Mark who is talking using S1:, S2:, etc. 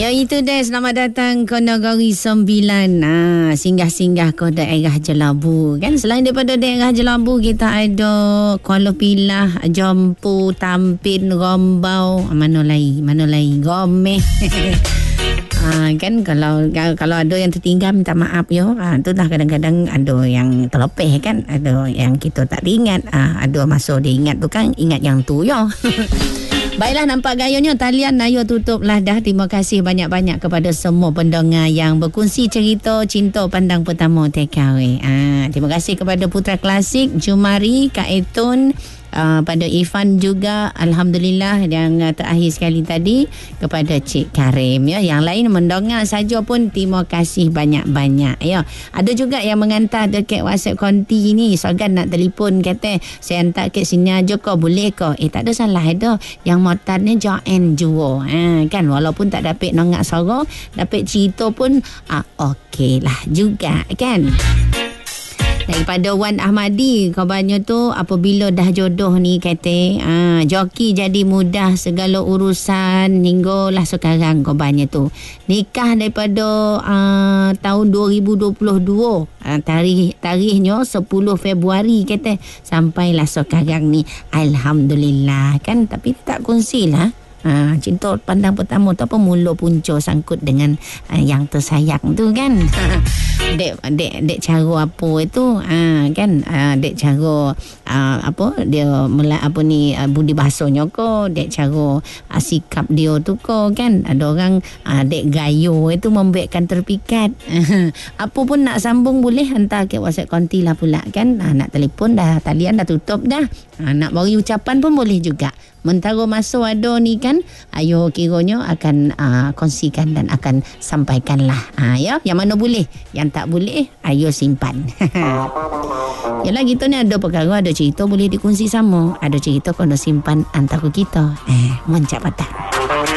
S1: Ya itu deh, selamat datang ke Negeri Sembilan. Singgah-singgah ke daerah Jelabu kan. Selain daripada daerah Jelabu, kita ada Kuala Pilah, Jampu, Tampin, Rombau, mana lagi Gomeh. Kan kalau ada yang tertinggal minta maaf yo. Tu dah kadang-kadang ada yang terlepeh kan, ada yang kita tak diingat. Ada masa dia ingat tu kan, ingat yang tu yo. Baiklah, nampak gayanya talian Ayo tutup lah dah. Terima kasih banyak-banyak kepada semua pendengar yang berkongsi cerita cinta pandang pertama TKW. Terima kasih kepada Putra Klasik, Jumari, Kak Etun, pada Ifan juga, alhamdulillah. Yang terakhir sekali tadi kepada Cik Karim ya. Yang lain mendengar saja pun terima kasih banyak-banyak ya. Ada juga yang mengantar dekat WhatsApp konti ni, Sogan nak telefon, kata saya hantar kat sini aja kau, boleh kau? Tak ada salah ada. Yang motannya join jua kan, walaupun tak dapat nongak suara, dapat cerita pun okey lah juga kan. Daripada Wan Ahmadi, kabarnya tu apabila dah jodoh ni kata joki jadi mudah segala urusan hinggalah sekarang, kabarnya tu nikah daripada tahun 2022, tarikhnya 10 Februari kata, sampailah sekarang ni alhamdulillah kan. Tapi tak kongsilah cinta pandang pertama tu apa mula punca sangkut dengan yang tersayang tu kan. Dek cara apa itu kan, dek cara apa dia budi bahasanya ko, dek cara sikap dia tu ko kan. Ada orang dek gayo itu membuatkan terpikat. Apa pun nak sambung boleh hantar ke WhatsApp konti lah pula kan. Nak telefon dah, talian dah tutup dah. Nak bagi ucapan pun boleh juga. Mentara masa ada ni kan, ayo kiranya akan kongsikan dan akan sampaikanlah. Ya, yang mana boleh, yang tak boleh ayo simpan. Yalah kita ni ada perkara, ada cerita boleh dikongsi sama, ada cerita kena simpan antara kita. Mencap patah.